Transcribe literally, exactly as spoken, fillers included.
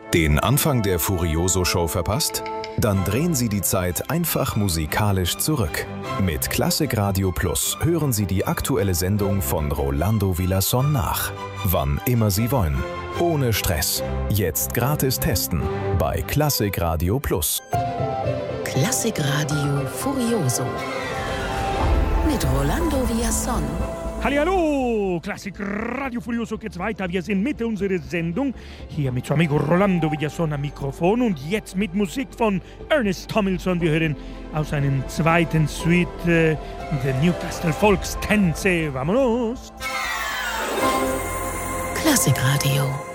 Den Anfang der Furioso-Show verpasst? Dann drehen Sie die Zeit einfach musikalisch zurück. Mit Klassikradio Plus hören Sie die aktuelle Sendung von Rolando Villazón nach. Wann immer Sie wollen. Ohne Stress. Jetzt gratis testen bei Klassikradio Plus. Klassikradio Furioso mit Rolando Villazón. Hallihallo, Klassikradio Furioso geht's weiter. Wir sind Mitte unserer Sendung. Hier mit Amigo Rolando Villazón am Mikrofon und jetzt mit Musik von Ernest Tomlinson. Wir hören aus einem zweiten Suite äh, der Newcastle Volkstänze. Vamonos! Klassikradio.